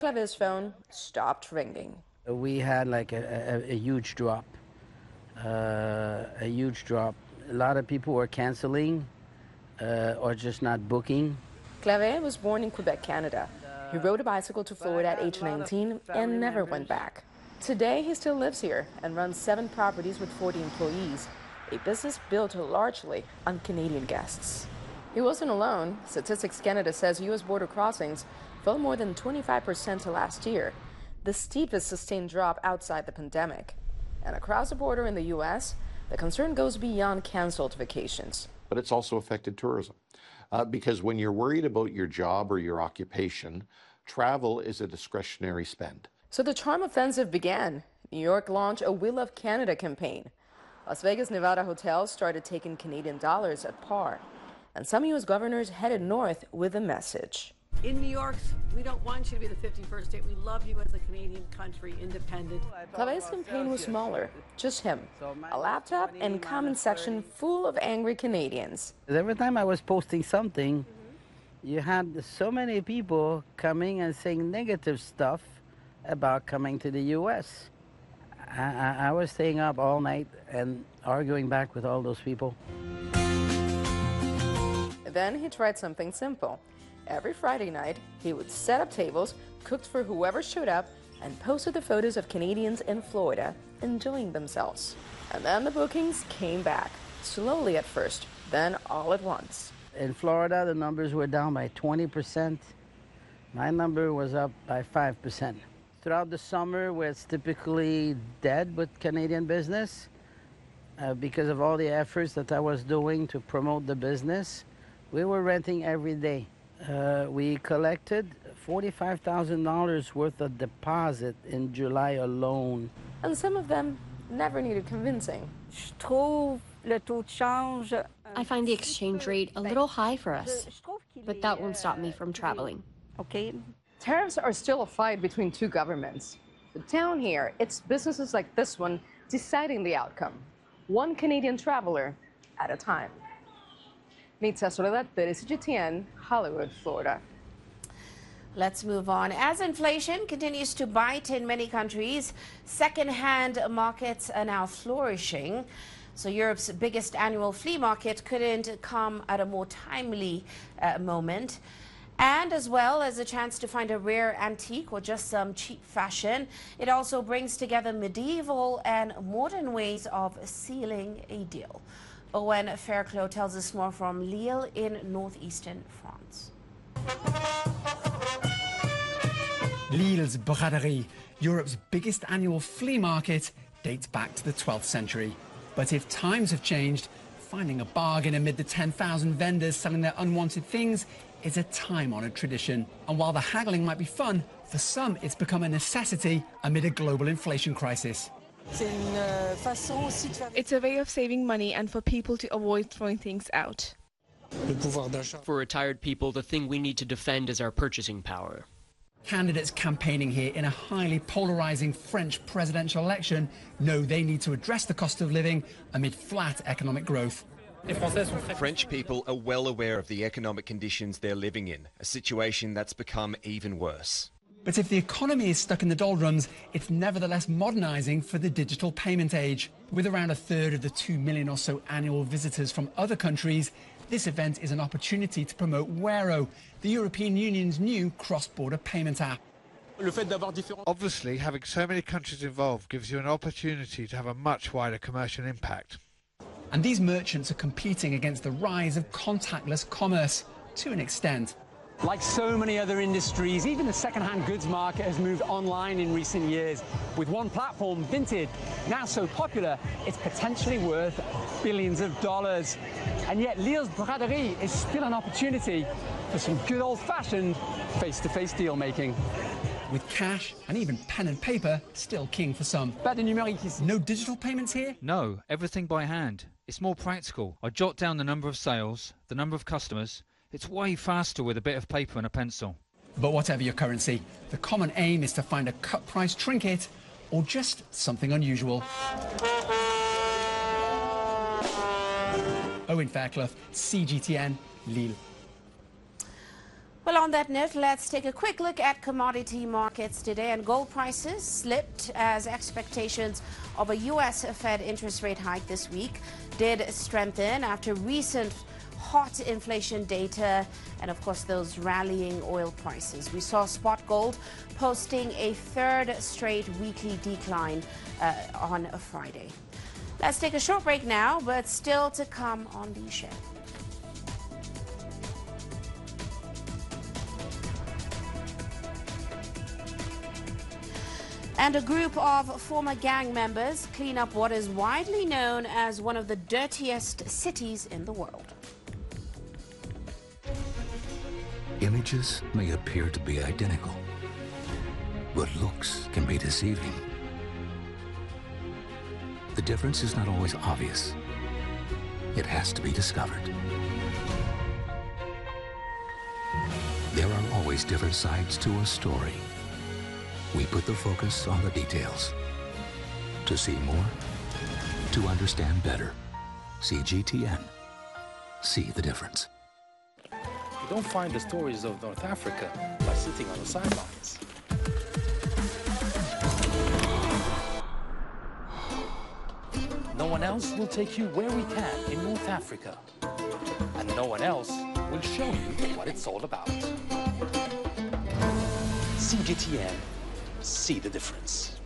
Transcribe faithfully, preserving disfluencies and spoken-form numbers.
Clavet's phone stopped ringing. We had like a, a, a huge drop, uh, a huge drop. A lot of people were canceling uh, or just not booking. Clavet was born in Quebec, Canada. He rode a bicycle to Florida at age nineteen and never went back. Today, he still lives here and runs seven properties with forty employees, a business built largely on Canadian guests. He wasn't alone. Statistics Canada says U S border crossings fell more than twenty-five percent last year, the steepest sustained drop outside the pandemic. And across the border in the U S, the concern goes beyond canceled vacations. But it's also affected tourism. Uh, because when you're worried about your job or your occupation, travel is a discretionary spend. So the charm offensive began. New York launched a We Love Canada campaign. Las Vegas, Nevada hotels started taking Canadian dollars at par. And some U S governors headed north with a message. In New York, we don't want you to be the fifty-first state. We love you as a Canadian country, independent. Clavet's campaign was smaller, just him, a laptop and comment section full of angry Canadians. Every time I was posting something, you had so many people coming and saying negative stuff about coming to the U S. I, I, I was staying up all night and arguing back with all those people. Then he tried something simple. Every Friday night, he would set up tables, cooked for whoever showed up, and posted the photos of Canadians in Florida enjoying themselves. And then the bookings came back, slowly at first, then all at once. In Florida, the numbers were down by twenty percent. My number was up by five percent. Throughout the summer, where it's typically dead with Canadian business, uh, because of all the efforts that I was doing to promote the business, we were renting every day. Uh, we collected forty-five thousand dollars worth of deposit in July alone. And some of them never needed convincing. I find the exchange rate a little high for us, but that won't stop me from traveling. Okay. Tariffs are still a fight between two governments. But down here, it's businesses like this one deciding the outcome, one Canadian traveler at a time. Nitza Soledad Perez, C G T N, Hollywood, Florida. Let's move on. As inflation continues to bite in many countries, second-hand markets are now flourishing. So Europe's biggest annual flea market couldn't come at a more timely uh, moment. And as well as a chance to find a rare antique or just some cheap fashion, it also brings together medieval and modern ways of sealing a deal. Owen Fairclough tells us more from Lille in northeastern France. Lille's Braderie, Europe's biggest annual flea market, dates back to the twelfth century. But if times have changed, finding a bargain amid the ten thousand vendors selling their unwanted things is a time-honoured tradition. And while the haggling might be fun, for some it's become a necessity amid a global inflation crisis. It's a way of saving money and for people to avoid throwing things out. For retired people, the thing we need to defend is our purchasing power. Candidates campaigning here in a highly polarising French presidential election know they need to address the cost of living amid flat economic growth. French people are well aware of the economic conditions they're living in, a situation that's become even worse. But if the economy is stuck in the doldrums, it's nevertheless modernising for the digital payment age. With around a third of the two million or so annual visitors from other countries, this event is an opportunity to promote Wero, the European Union's new cross-border payment app. Obviously, having so many countries involved gives you an opportunity to have a much wider commercial impact. And these merchants are competing against the rise of contactless commerce, to an extent. Like so many other industries, even the second-hand goods market has moved online in recent years. With one platform, Vinted, now so popular, it's potentially worth billions of dollars. And yet Lille's Braderie is still an opportunity for some good old-fashioned face-to-face deal-making. With cash and even pen and paper still king for some. No digital payments here? No, everything by hand. It's more practical. I jot down the number of sales, the number of customers. It's way faster with a bit of paper and a pencil. But whatever your currency, the common aim is to find a cut-price trinket or just something unusual. Owen Fairclough, C G T N, Lille. Well, Well, on that note, let's take a quick look at commodity markets today. And gold prices slipped as expectations of a U S Fed interest rate hike this week did strengthen after recent hot inflation data and, of course, those rallying oil prices. We saw spot gold posting a third straight weekly decline uh, on a Friday. Let's take a short break now, but still to come on the show. And a group of former gang members clean up what is widely known as one of the dirtiest cities in the world. Images may appear to be identical, but looks can be deceiving. The difference is not always obvious. It has to be discovered. There are always different sides to a story. We put the focus on the details. To see more, to understand better. C G T N. See the difference. You don't find the stories of North Africa by sitting on the sidelines. No one else will take you where we can in North Africa. And no one else will show you what it's all about. C G T N. See the difference.